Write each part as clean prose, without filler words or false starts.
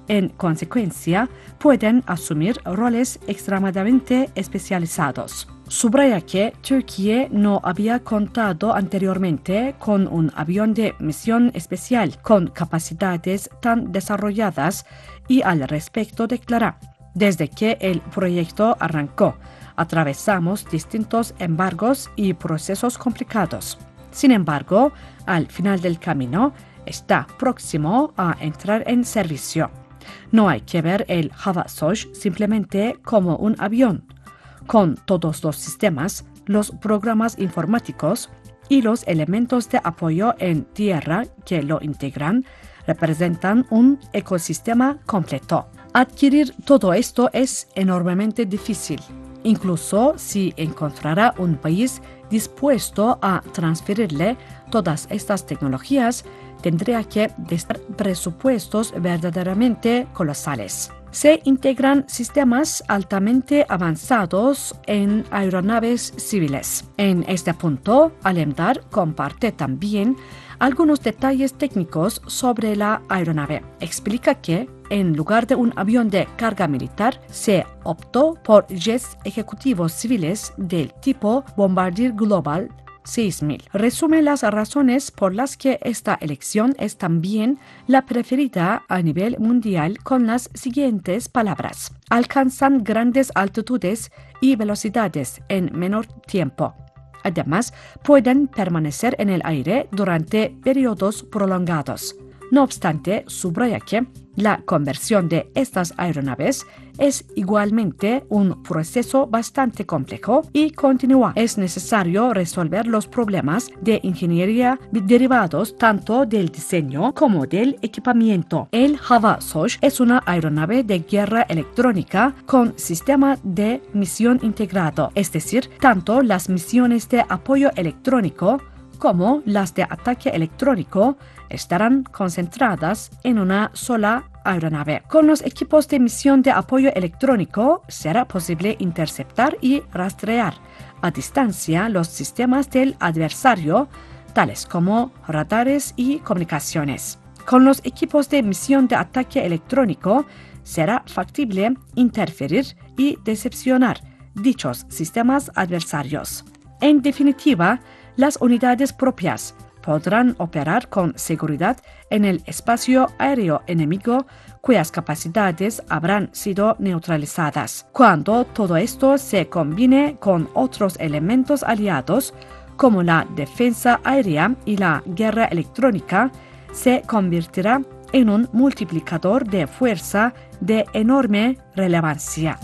En consecuencia, pueden asumir roles extremadamente especializados. Subraya que Turquía no había contado anteriormente con un avión de misión especial con capacidades tan desarrolladas y al respecto declara: desde que el proyecto arrancó, atravesamos distintos embargos y procesos complicados. Sin embargo, al final del camino, está próximo a entrar en servicio. No hay que ver el Hava Sosh simplemente como un avión. Con todos los sistemas, los programas informáticos y los elementos de apoyo en tierra que lo integran, representan un ecosistema completo. Adquirir todo esto es enormemente difícil, incluso si encontrara un país dispuesto a transferirle todas estas tecnologías, tendría que destinar presupuestos verdaderamente colosales. Se integran sistemas altamente avanzados en aeronaves civiles. En este punto, Alemdar comparte también algunos detalles técnicos sobre la aeronave. Explica que, en lugar de un avión de carga militar, se optó por jets ejecutivos civiles del tipo Bombardier Global 6000. Resume las razones por las que esta elección es también la preferida a nivel mundial con las siguientes palabras: alcanzan grandes altitudes y velocidades en menor tiempo. Además, pueden permanecer en el aire durante periodos prolongados. No obstante, subraya que la conversión de estas aeronaves es igualmente un proceso bastante complejo y continúa. Es necesario resolver los problemas de ingeniería derivados tanto del diseño como del equipamiento. El Hava Sosh es una aeronave de guerra electrónica con sistema de misión integrado, es decir, tanto las misiones de apoyo electrónico como las de ataque electrónico estarán concentradas en una sola aeronave. Con los equipos de misión de apoyo electrónico será posible interceptar y rastrear a distancia los sistemas del adversario, tales como radares y comunicaciones. Con los equipos de misión de ataque electrónico será factible interferir y decepcionar dichos sistemas adversarios. En definitiva, las unidades propias podrán operar con seguridad en el espacio aéreo enemigo, cuyas capacidades habrán sido neutralizadas. Cuando todo esto se combine con otros elementos aliados, como la defensa aérea y la guerra electrónica, se convertirá en un multiplicador de fuerza de enorme relevancia.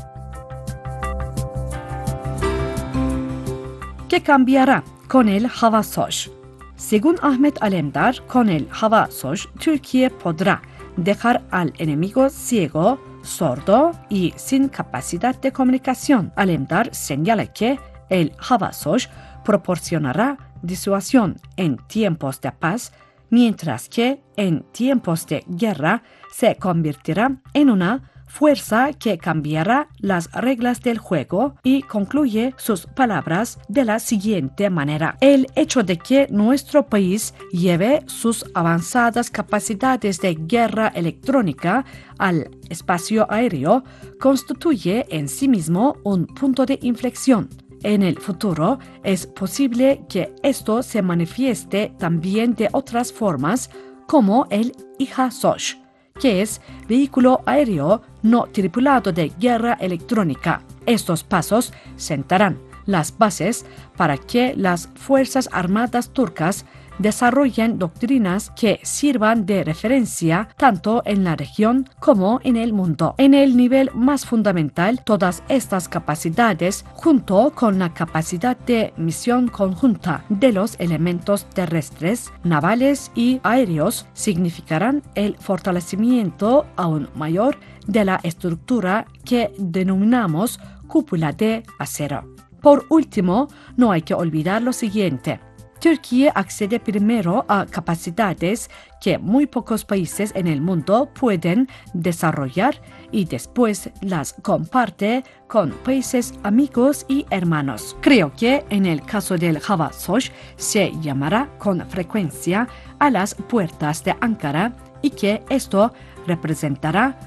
¿Qué cambiará con el Hava Sosh? Según Ahmet Alemdar, con el Hava Sosh, Turquía podrá dejar al enemigo ciego, sordo y sin capacidad de comunicación. Alemdar señala que el Hava Sosh proporcionará disuasión en tiempos de paz, mientras que en tiempos de guerra se convertirá en una fuerza que cambiará las reglas del juego, y concluye sus palabras de la siguiente manera: el hecho de que nuestro país lleve sus avanzadas capacidades de guerra electrónica al espacio aéreo constituye en sí mismo un punto de inflexión. En el futuro es posible que esto se manifieste también de otras formas, como el Hava Sosh, que es vehículo aéreo no tripulado de guerra electrónica. Estos pasos sentarán las bases para que las Fuerzas Armadas turcas desarrollen doctrinas que sirvan de referencia tanto en la región como en el mundo. En el nivel más fundamental, todas estas capacidades, junto con la capacidad de misión conjunta de los elementos terrestres, navales y aéreos, significarán el fortalecimiento aún mayor de la estructura que denominamos cúpula de acero. Por último, no hay que olvidar lo siguiente: Turquía accede primero a capacidades que muy pocos países en el mundo pueden desarrollar y después las comparte con países amigos y hermanos. Creo que en el caso del Hava Sosh se llamará con frecuencia a las puertas de Ankara y que esto representará